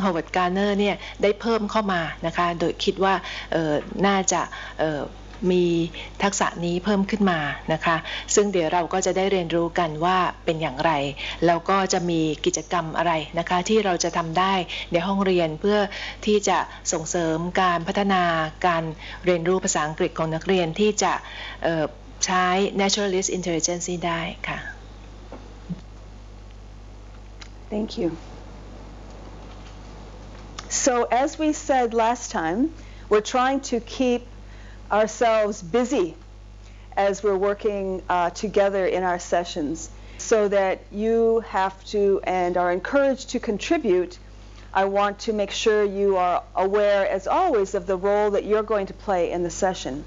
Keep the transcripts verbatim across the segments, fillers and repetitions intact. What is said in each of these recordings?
Howard Gardner เนี่ยได้เพิ่มเข้ามานะคะโดยคิดว่าน่าจะมีทักษะนี้เพิ่มขึ้นมานะคะซึ่งเดี๋ยวเราก็จะได้เรียนรู้กันว่าเป็นอย่างไรแล้วก็จะมีกิจกรรมอะไรนะคะที่เราจะทำได้ในห้องเรียนเพื่อที่จะส่งเสริมการพัฒนาการเรียนรู้ภาษาอังกฤษของนักเรียนที่จะใช้ naturalist intelligence ได้ค่ะ Thank you. So as we said last time, we're trying to keep ourselves busy as we're working uh, together in our sessions so that you have to and are encouraged to contribute. I want to make sure you are aware, as always, of the role that you're going to play in the session.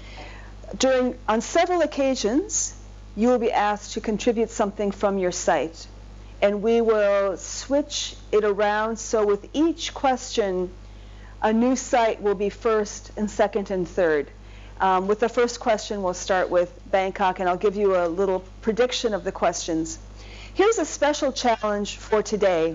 During, on several occasions, you will be asked to contribute something from your site, and we will switch it around so with each question a new site will be first and second and third. Um, with the first question, we'll start with Bangkok, and I'll give you a little prediction of the questions. Here's a special challenge for today.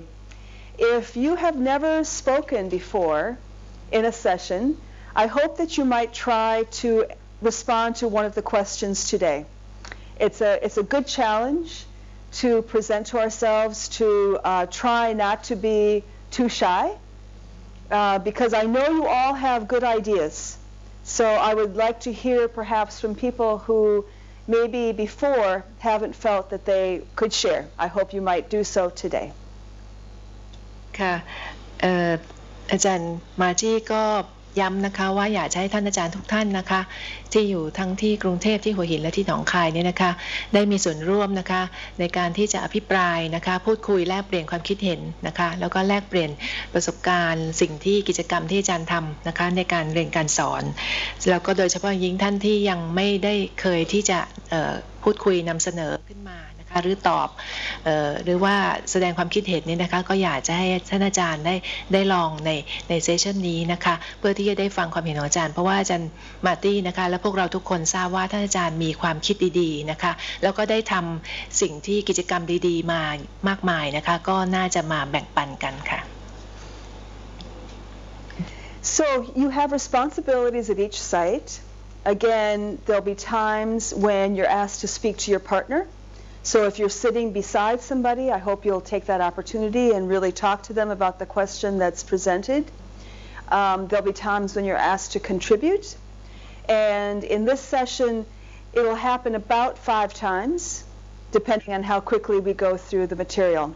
If you have never spoken before in a session, I hope that you might try to respond to one of the questions today. It's a, it's a good challenge to present to ourselves, to uh, try not to be too shy. Uh, because I know you all have good ideas. So I would like to hear perhaps from people who maybe before haven't felt that they could share. I hope you might do so today. ค่ะอาจารย์มาจี้ก็ย้ำนะคะว่าอยากให้ท่านอาจารย์ทุกท่านนะคะที่อยู่ทั้งที่กรุงเทพที่หัวหินและที่หนองคายเนี่ยนะคะได้มีส่วนร่วมนะคะในการที่จะอภิปรายนะคะพูดคุยแลกเปลี่ยนความคิดเห็นนะคะแล้วก็แลกเปลี่ยนประสบการณ์สิ่งที่กิจกรรมที่อาจารย์ทำนะคะในการเรียนการสอนแล้วก็โดยเฉพาะยิ่งท่านที่ยังไม่ได้เคยที่จะพูดคุยนำเสนอขึ้นมาหรือตอบเอ่อหรือว่าแสดงความคิดเห็นนี่นะคะก็อยากจะให้ท่านอาจารย์ได้ได้ลองในในเซสชันนี้นะคะเพื่อที่จะได้ฟังความเห็นของอาจารย์เพราะว่าอาจารย์มาร์ตี้นะคะและพวกเราทุกคนทราบว่าท่านอาจารย์มีความคิดดีๆนะคะแล้วก็ได้ทำสิ่งที่กิจกรรมดีๆมามากมายนะคะก็น่าจะมาแบ่งปันกันค่ะ So you have responsibilities at each site. Again, there'll be times when you're asked to speak to your partner. So if you're sitting beside somebody, I hope you'll take that opportunity and really talk to them about the question that's presented. Um, there'll be times when you're asked to contribute. And in this session, it will happen about five times, depending on how quickly we go through the material.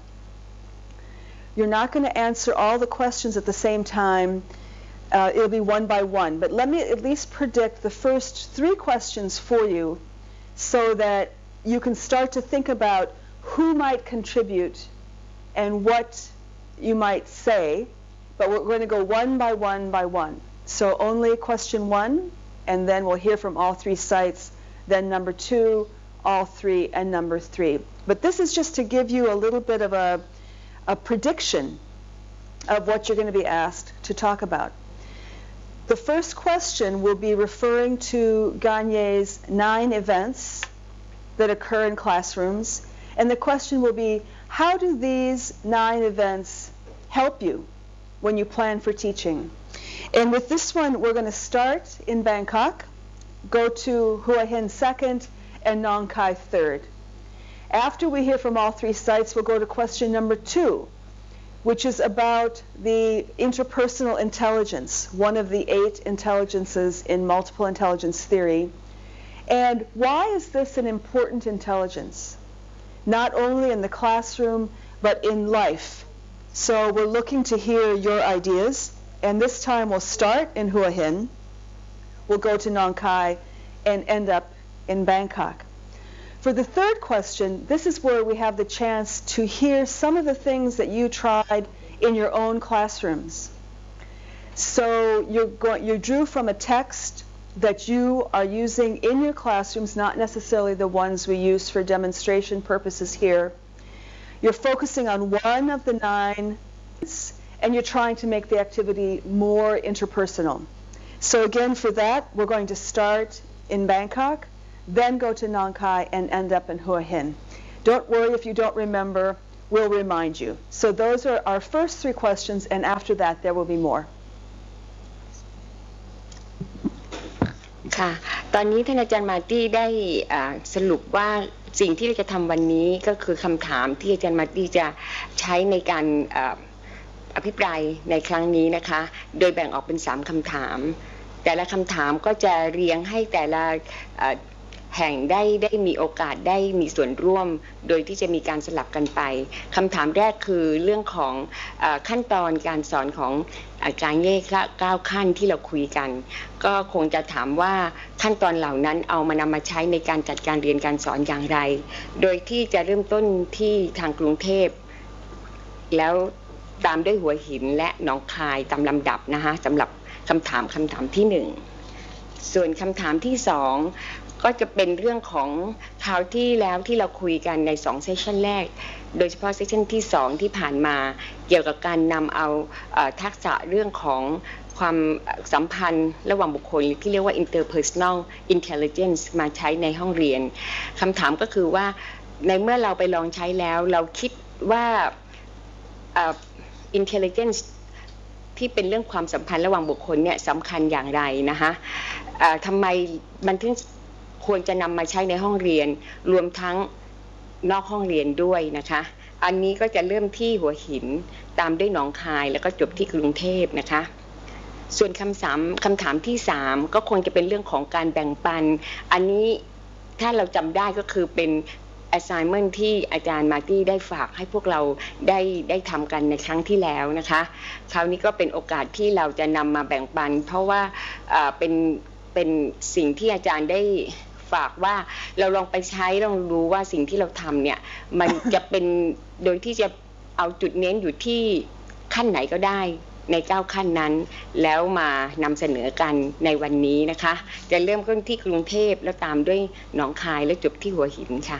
You're not going to answer all the questions at the same time. Uh, it'll be one by one. But let me at least predict the first three questions for you so that you can start to think about who might contribute and what you might say, but we're going to go one by one by one. So only question one, and then we'll hear from all three sites, then number two, all three, and number three. But this is just to give you a little bit of a, a prediction of what you're going to be asked to talk about. The first question will be referring to Gagne's nine events that occur in classrooms, and the question will be, how do these nine events help you when you plan for teaching? And with this one, we're going to start in Bangkok, go to Hua Hin second, and Nong Khai third. After we hear from all three sites, we'll go to question number two, which is about the interpersonal intelligence, one of the eight intelligences in multiple intelligence theory. And why is this an important intelligence? Not only in the classroom, but in life. So we're looking to hear your ideas. And this time we'll start in Hua Hin, we'll go to Nong Khai, and end up in Bangkok. For the third question, this is where we have the chance to hear some of the things that you tried in your own classrooms. So you're going, you drew from a text that you are using in your classrooms, not necessarily the ones we use for demonstration purposes here. You're focusing on one of the nine, and you're trying to make the activity more interpersonal. So again, for that, we're going to start in Bangkok, then go to Nong Khai, and end up in Hua Hin. Don't worry if you don't remember. we'll remind you. So those are our first three questions, and after that there will be more. ค่ะตอนนี้ท่านอาจารย์มาร์ตี้ได้สรุปว่าสิ่งที่เราจะทำวันนี้ก็คือคำถามที่อาจารย์มาร์ตี้จะใช้ในการอภิปรายในครั้งนี้นะคะโดยแบ่งออกเป็นสามคำถามแต่ละคำถามก็จะเรียงให้แต่ละแห่งได้ได้มีโอกาสได้มีส่วนร่วมโดยที่จะมีการสลับกันไปคำถามแรกคือเรื่องของขั้นตอนการสอนของอาจารย์เย่เก้าขั้นที่เราคุยกันก็คงจะถามว่าขั้นตอนเหล่านั้นเอามานำมาใช้ในการจัดการเรียนการสอนอย่างไรโดยที่จะเริ่มต้นที่ทางกรุงเทพแล้วตามด้วยหัวหินและหนองคายตามลำดับนะคะสำหรับคำถามคำถามที่หนึ่งส่วนคำถามที่สองก็จะเป็นเรื่องของคราวที่แล้วที่เราคุยกันในสองเซสชันแรกโดยเฉพาะเซสชันที่สองที่ผ่านมาเกี่ยวกับการนำเอาทักษะเรื่องของความสัมพันธ์ระหว่างบุคคลที่เรียกว่า interpersonal intelligence มาใช้ในห้องเรียนคำถามก็คือว่าในเมื่อเราไปลองใช้แล้วเราคิดว่า intelligence ที่เป็นเรื่องความสัมพันธ์ระหว่างบุคคลเนี่ยสำคัญอย่างไรนะคะทำไมมันถึงควรจะนำมาใช้ในห้องเรียนรวมทั้งนอกห้องเรียนด้วยนะคะอันนี้ก็จะเริ่มที่หัวหินตามด้วยหนองคายแล้วก็จบที่กรุงเทพนะคะส่วนคำถามคำถามที่สามก็คงจะเป็นเรื่องของการแบ่งปันอันนี้ถ้าเราจำได้ก็คือเป็น assignment ที่อาจารย์มาร์ตี้ได้ฝากให้พวกเราได้ได้ทำกันในครั้งที่แล้วนะคะคราวนี้ก็เป็นโอกาสที่เราจะนำมาแบ่งปันเพราะว่าเป็นเป็นสิ่งที่อาจารย์ได้ฝากว่าเราลองไปใช้ลองรู้ว่าสิ่งที่เราทำเนี่ยมันจะเป็นโดยที่จะเอาจุดเน้นอยู่ที่ขั้นไหนก็ได้ในเก้าขั้นนั้นแล้วมานำเสนอกันในวันนี้นะคะจะเริ่มต้นที่กรุงเทพแล้วตามด้วยหนองคายแล้วจบที่หัวหินค่ะ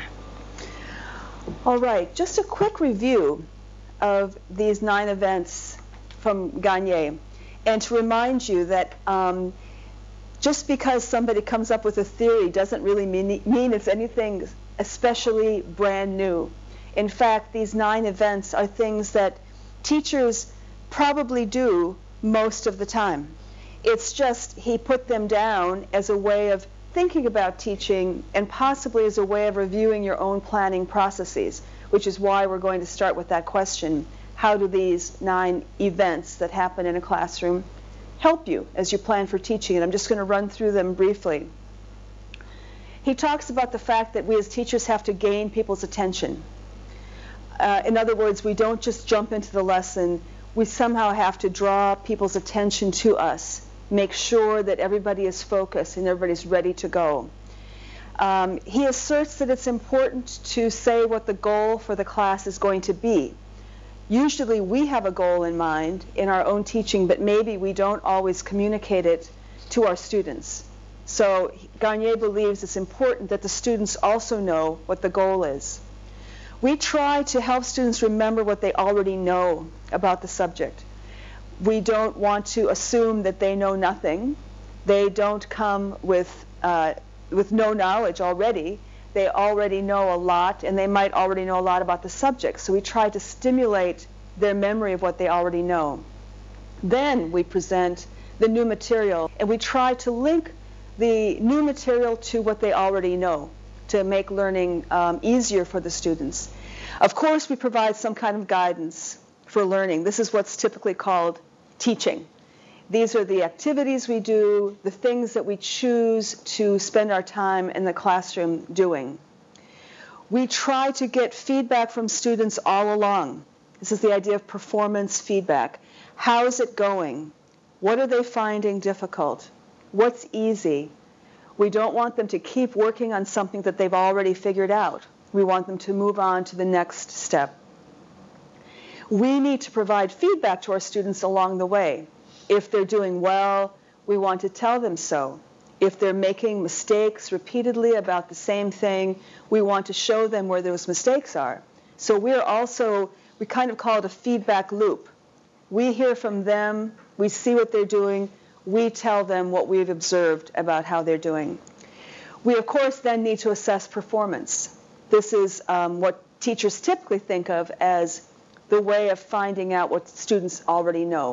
All right, just a quick review of these nine events from Gagne, and to remind you that um, just because somebody comes up with a theory doesn't really mean, mean it's anything especially brand new. In fact, these nine events are things that teachers probably do most of the time. It's just he put them down as a way of thinking about teaching and possibly as a way of reviewing your own planning processes, which is why we're going to start with that question. How do these nine events that happen in a classroom help you as you plan for teaching? And I'm just going to run through them briefly. He talks about the fact that we as teachers have to gain people's attention. Uh, in other words, we don't just jump into the lesson. We somehow have to draw people's attention to us, make sure that everybody is focused and everybody's ready to go. Um, he asserts that it's important to say what the goal for the class is going to be. Usually we have a goal in mind in our own teaching, but maybe we don't always communicate it to our students. So Gagne believes it's important that the students also know what the goal is. We try to help students remember what they already know about the subject. We don't want to assume that they know nothing. They don't come with, uh, with no knowledge already. They already know a lot, and they might already know a lot about the subject. So we try to stimulate their memory of what they already know. Then we present the new material, and we try to link the new material to what they already know to make learning um, easier for the students. Of course, we provide some kind of guidance for learning. This is what's typically called teaching. These are the activities we do, the things that we choose to spend our time in the classroom doing. We try to get feedback from students all along. This is the idea of performance feedback. How is it going? What are they finding difficult? What's easy? We don't want them to keep working on something that they've already figured out. We want them to move on to the next step. We need to provide feedback to our students along the way. If they're doing well, we want to tell them so. If they're making mistakes repeatedly about the same thing, we want to show them where those mistakes are. So we're also, we kind of call it a feedback loop. We hear from them, we see what they're doing, we tell them what we've observed about how they're doing. We, of course, then need to assess performance. This is um, what teachers typically think of as the way of finding out what students already know.